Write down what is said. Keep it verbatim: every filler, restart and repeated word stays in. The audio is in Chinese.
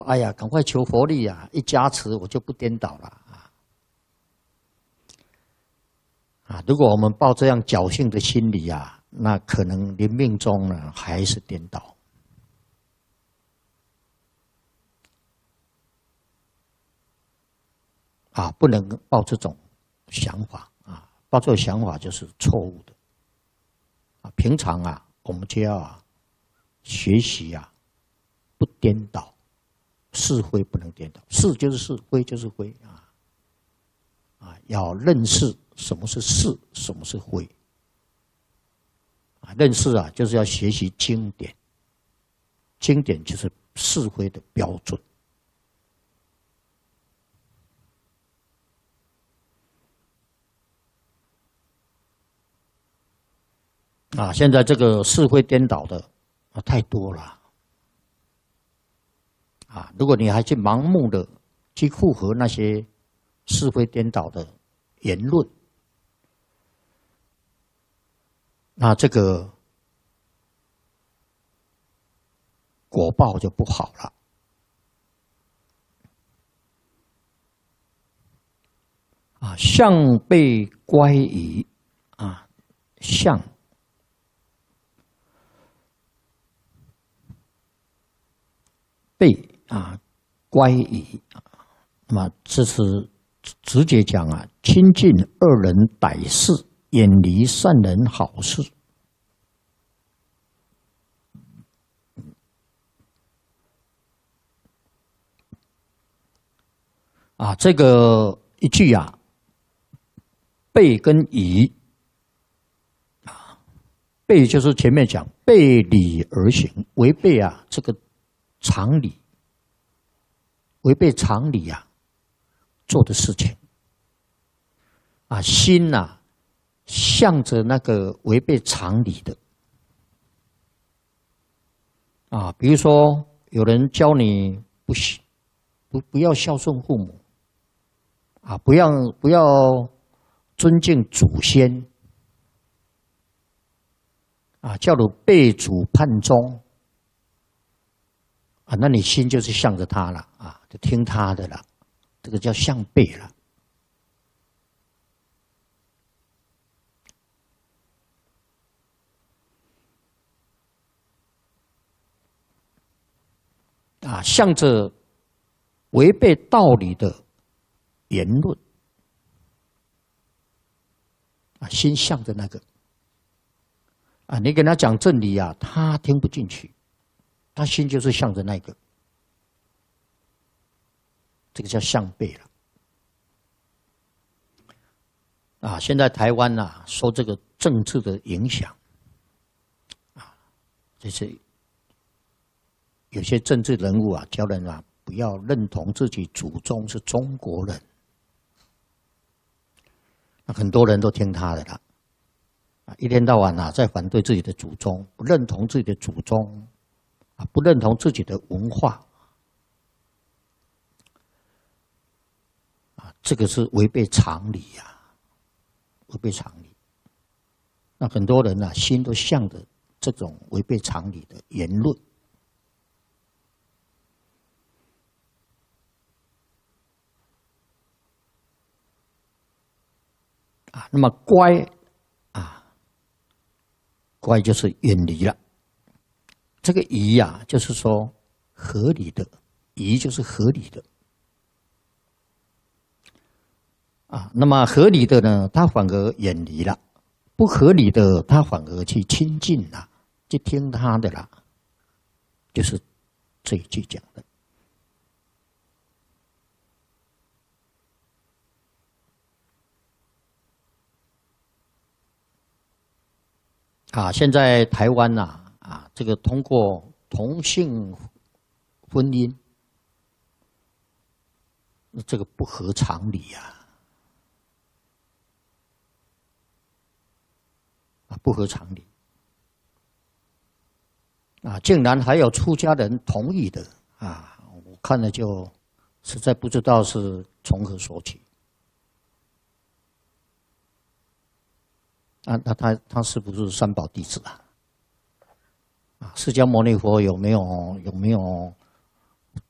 哎呀，赶快求佛力啊！一加持我就不颠倒了啊！啊，如果我们抱这样侥幸的心理啊，那可能临命中呢还是颠倒。啊，不能抱这种想法啊，抱这种想法就是错误的。啊，平常啊，我们就要啊学习啊，不颠倒，是非不能颠倒，是就是是，非就是非啊，啊，要认识什么是是，什么是非。啊，认识啊，就是要学习经典，经典就是是非的标准。啊，现在这个是非颠倒的啊太多了啊！如果你还去盲目的去附和那些是非颠倒的言论，那这个果报就不好了。啊，相被乖疑啊，相。被啊乖疑，那么这是直接讲啊，亲近恶人歹事，远离善人好事。啊，这个一句啊，背跟疑啊，背就是前面讲背理而行，违背啊这个常理，违背常理啊做的事情啊，心呐、啊、向着那个违背常理的啊，比如说有人教你不不不要孝顺父母啊，不要不要尊敬祖先啊，叫你背祖叛宗。啊，那你心就是向着他了啊，就听他的了，这个叫向背了。啊，向着违背道理的言论，啊，心向着那个，啊，你跟他讲真理啊，他听不进去。他心就是向着那个，这个叫向背了。啊，现在台湾呐、啊，受这个政治的影响，啊，就是有些政治人物啊，教人啊不要认同自己祖宗是中国人，那很多人都听他的了，啊，一天到晚啊在反对自己的祖宗，不认同自己的祖宗。不认同自己的文化，啊，这个是违背常理呀、啊，违背常理。那很多人啊，心都向着这种违背常理的言论。啊，那么乖啊，乖就是远离了。这个疑啊，就是说合理的，疑就是合理的啊。那么合理的呢，他反而远离了；不合理的，他反而去亲近了，去听他的了。就是这一句讲的啊。现在台湾呐、啊。啊，这个通过同性婚姻，这个不合常理呀、啊，不合常理啊，竟然还有出家人同意的啊！我看了就实在不知道是从何说起啊。那他他是不是三宝弟子啊？啊，释迦牟尼佛有没有有没有